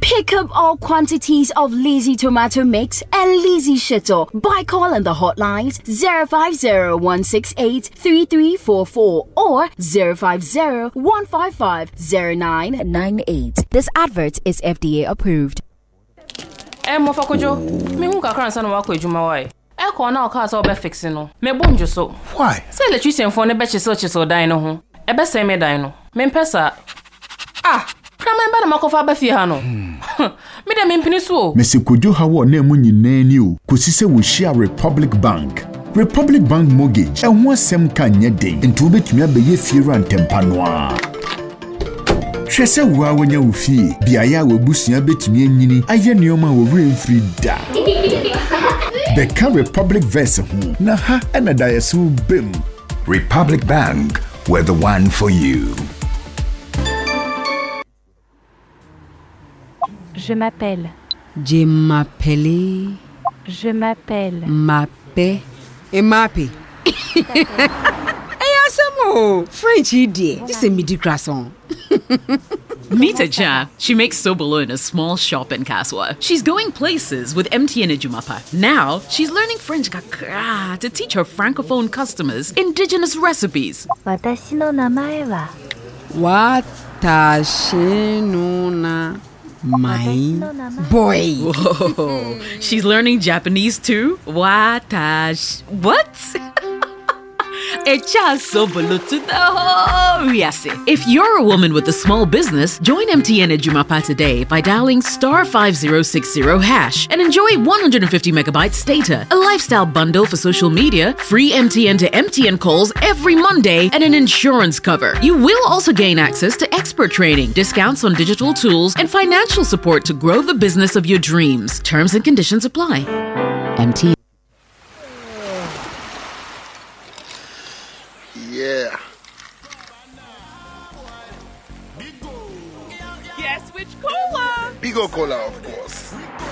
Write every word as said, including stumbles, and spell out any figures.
Pick up all quantities of Lizzie tomato mix and Lizzie Shito by calling the hotlines zero five zero one six eight three three four four or zero five zero one five five zero nine nine eight. This advert is F D A approved. Eh, Mofakojo, me who kakran san wa ko ejuma why? E ko na o ka so be fix no. Me bonjo so. Why? Say electrician for ne be chese chese dan no ho. E be say me dan no. Me pesa. Ah, kama mba na makofa ba fie ha no. Me de me mpini so. Mesi Kojo hawo na mu nyina ni o. Kosi se wo share Republic Bank. Republic Bank mortgage. E ho asem kan nye den. Nti obetumi abeye fie rantempa no a. Hwese wo a wonya wo fie. Biaya wo busia betumi anyini. Aye neoma wo remfree da. Beka Republic Verse ho. Na ha na dayesu bem. Republic Bank, we're the one for you. Je m'appelle. Je m'appelle. Je m'appelle. Mappe. Et mappe. Eh, asamo. French idea. This is midi croissant. Meet Aja. She makes sobolo in a small shop in Kaswa. She's going places with M T N Ejumapa. Now, she's learning French kakra to teach her francophone customers indigenous recipes. Watashi no namae wa. Watashi no na. My boy. Whoa. She's learning Japanese too? Watash. What? If you're a woman with a small business, join M T N Ejumapa today by dialing star five zero six zero hash and enjoy one hundred fifty megabytes data, a lifestyle bundle for social media, free M T N to M T N calls every Monday, and an insurance cover. You will also gain access to expert training, discounts on digital tools, and financial support to grow the business of your dreams. Terms and conditions apply. M T N. Yeah. Yes, which cola? Bigo Cola, of course.